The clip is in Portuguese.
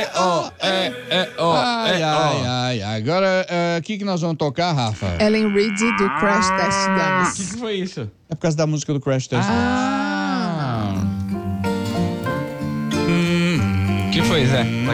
Ai. Agora, o que nós vamos tocar, Rafa? Ellen Reed do Crash Test O Dummies. que foi isso? É por causa da música do Crash Test Dummies. O que foi, Zé?